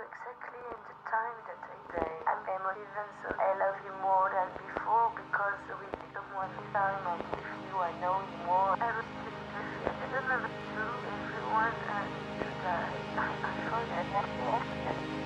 exactly in the time that I die. I'm emotive and so I love you more than before because